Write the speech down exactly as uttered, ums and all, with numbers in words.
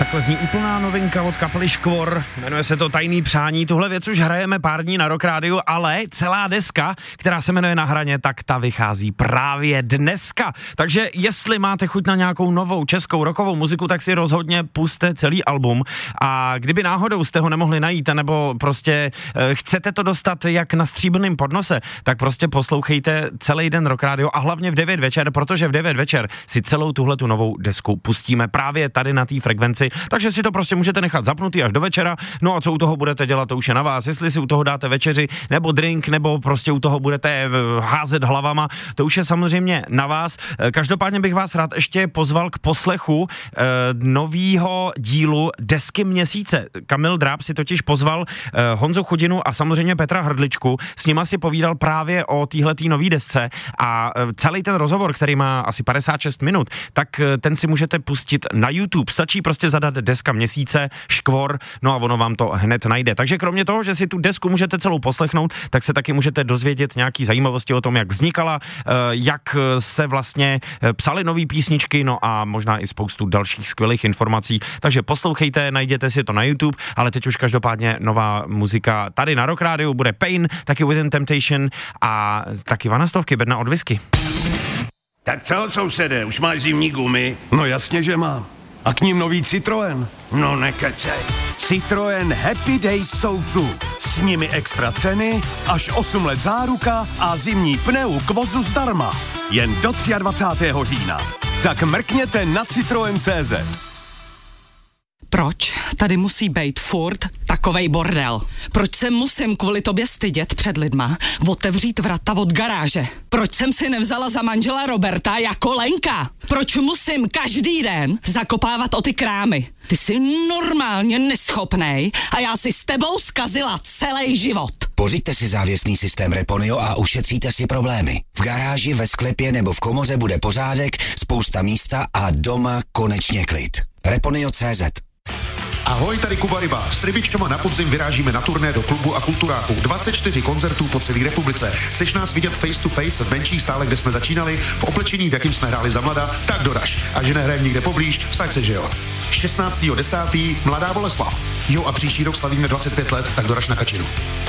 Takhle zní úplná novinka od kapely Škvor, jmenuje se to Tajný přání, tuhle věc už hrajeme pár dní na Rock Rádiu, ale celá deska, která se jmenuje Na hraně, tak ta vychází právě dneska. Takže jestli máte chuť na nějakou novou českou rockovou muziku, tak si rozhodně puste celý album a kdyby náhodou jste ho nemohli najít, nebo prostě e, chcete to dostat jak na stříbrném podnose, tak prostě poslouchejte celý den Rock Radio a hlavně v devět večer, protože v devět večer si celou tuhle tu novou desku pustíme právě tady na té frekvenci. Takže si to prostě můžete nechat zapnutý až do večera, no a co u toho budete dělat, to už je na vás, jestli si u toho dáte večeři, nebo drink, nebo prostě u toho budete házet hlavama, to už je samozřejmě na vás. Každopádně bych vás rád ještě pozval k poslechu eh, novýho dílu Desky měsíce. Kamil Dráb si totiž pozval eh, Honzu Chudinu a samozřejmě Petra Hrdličku, s nima si povídal právě o téhletý nový desce a eh, celý ten rozhovor, který má asi padesát šest minut, tak eh, ten si můžete pustit na YouTube, stačí prostě zadat Deska měsíce, Škvor, no a ono vám to hned najde. Takže kromě toho, že si tu desku můžete celou poslechnout, tak se taky můžete dozvědět nějaký zajímavosti o tom, jak vznikala, jak se vlastně psaly nový písničky, no a možná i spoustu dalších skvělých informací. Takže poslouchejte, najděte si to na YouTube, ale teď už každopádně nová muzika tady na Rock Rádiu bude Pain, taky Within Temptation a taky Vanastovky, bedna od whisky. Tak co, sousede, už máš zimní gumy? No jasně, že mám. A k ním nový Citroën. No nekecej. Citroën Happy Days jsou tu. S nimi extra ceny, až osm let záruka a zimní pneu k vozu zdarma. Jen do dvacátého třetího října. Tak mrkněte na Citroën tečka cé zet. Proč tady musí být furt takovej bordel? Proč se musím kvůli tobě stydět před lidma, otevřít vrata od garáže? Proč jsem si nevzala za manžela Roberta jako Lenka? Proč musím každý den zakopávat o ty krámy? Ty jsi normálně neschopnej a já si s tebou zkazila celý život. Pořiďte si závěsný systém Reponio a ušetříte si problémy. V garáži, ve sklepě nebo v komoře bude pořádek, spousta místa a doma konečně klid. Reponio tečka cé zet. Ahoj, tady Kuba Ryba. S Rybičkama na podzim vyrážíme na turné do klubu a kulturáku. dvacet čtyři koncertů po celé republice. Chceš nás vidět face to face v menších sále, kde jsme začínali, v oblečení, v jakým jsme hráli za mlada, tak doraž. A že nehrajeme nikde poblíž, vsaď se, že jo. šestnáctého desátého Mladá Boleslav. Jo a příští rok slavíme dvacet pět let, tak doraž na Kačinu.